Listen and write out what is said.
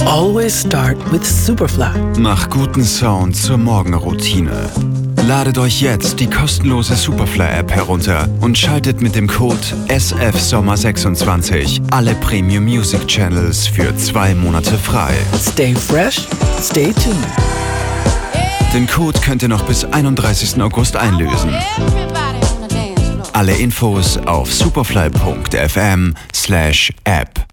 Always start with Superfly. Mach guten Sound zur Morgenroutine. Ladet euch jetzt die kostenlose Superfly-App herunter und schaltet mit dem Code SFSommer26 alle Premium Music Channels für 2 Monate frei. Stay fresh, stay tuned. Den Code könnt ihr noch bis 31. August einlösen. Alle Infos auf superfly.fm/app.